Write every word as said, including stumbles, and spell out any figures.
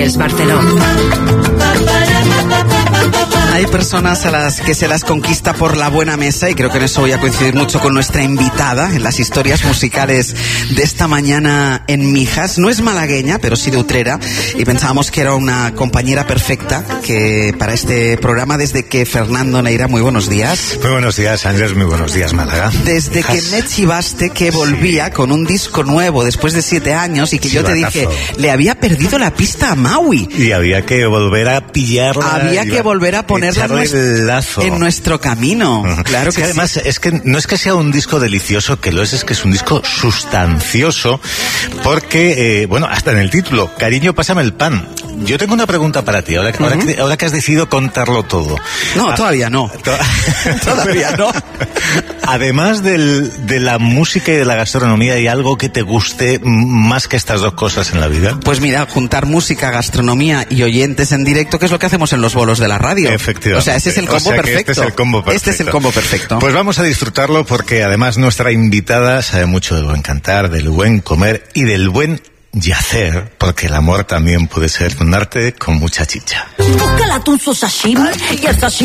Hotels Barceló. Hay personas a las que se las conquista por la buena mesa, y creo que en eso voy a coincidir mucho con nuestra invitada en las historias musicales de esta mañana en Mijas. No es malagueña, pero sí de Utrera, y pensábamos que era una compañera perfecta que para este programa, desde que Fernando Neira, muy buenos días. Muy buenos días, Andrés, muy buenos días, Málaga. Desde Mijas. Que me chivaste que volvía sí. con un disco nuevo después de siete años y que yo te dije, le había perdido la pista a Maui. Y había que volver a pillarla. Había que volver a ponerla el lazo. en nuestro camino. Uh-huh. Claro es que, que además sí. es que no es que sea un disco delicioso, que lo es, es que es un disco sustancioso, porque, eh, bueno, hasta en el título, Cariño, pásame el pan. Yo tengo una pregunta para ti, ahora, uh-huh. ahora, que, ahora que has decidido contarlo todo. No, ah, todavía no. To- todavía no. Además del, de la música y de la gastronomía, ¿hay algo que te guste más que estas dos cosas en la vida? Pues mira, juntar música, gastronomía y oyentes en directo, que es lo que hacemos en los bolos de la radio. Efectivamente. O sea, ese es el combo o sea, perfecto. Este es el combo perfecto. Este es el combo perfecto. Pues vamos a disfrutarlo, porque además nuestra invitada sabe mucho del buen cantar, del buen comer y del buen yacer, porque el amor también puede ser un arte con mucha chicha. Busca el atún su sashimi y el sashimi